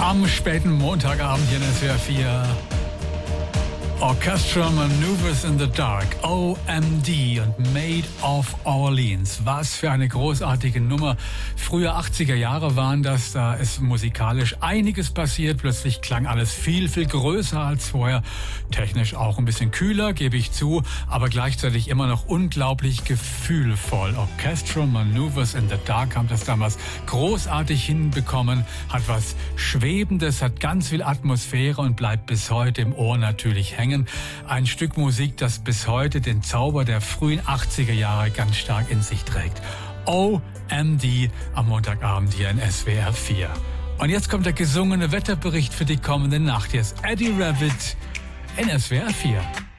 Am späten Montagabend hier in SWR 4. Orchestral Maneuvers in the Dark, OMD und Made of Orleans. Was für eine großartige Nummer. Frühe 80er Jahre waren das, da ist musikalisch einiges passiert. Plötzlich klang alles viel, viel größer als vorher. Technisch auch ein bisschen kühler, gebe ich zu, aber gleichzeitig immer noch unglaublich gefühlvoll. Orchestral Maneuvers in the Dark haben das damals großartig hinbekommen, hat was Schwebendes, hat ganz viel Atmosphäre und bleibt bis heute im Ohr natürlich hängen. Ein Stück Musik, das bis heute den Zauber der frühen 80er Jahre ganz stark in sich trägt. OMD am Montagabend hier in SWR 4. Und jetzt kommt der gesungene Wetterbericht für die kommende Nacht. Hier ist Eddie Rabbitt in SWR 4.